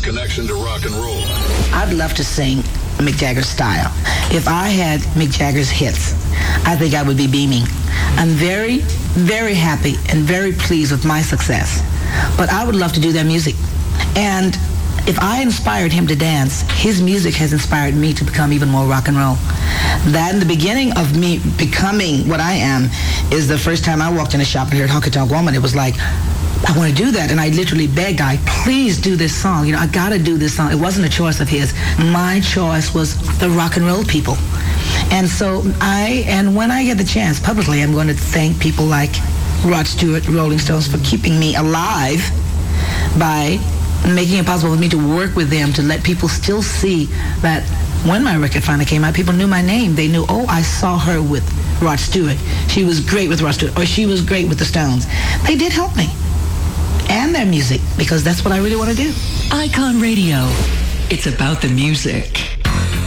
connection to rock and roll. I'd love to sing Mick Jagger's style. If I had Mick Jagger's hits, I think I would be beaming. I'm very, very happy and very pleased with my success. But I would love to do that music. And if I inspired him to dance, his music has inspired me to become even more rock and roll. That in the beginning of me becoming what I am is the first time I walked in a shop and heard Honky Tonk Woman. It was like, I want to do that. And I literally begged Guy, please do this song. I got to do this song. It wasn't a choice of his. My choice was the rock and roll people. And so when I get the chance publicly, I'm going to thank people like Rod Stewart, Rolling Stones, for keeping me alive by making it possible for me to work with them, to let people still see that when my record finally came out, people knew my name. They knew, oh, I saw her with Rod Stewart. She was great with Rod Stewart, or she was great with the Stones. They did help me. And their music, because that's what I really want to do. Icon Radio. It's about the music.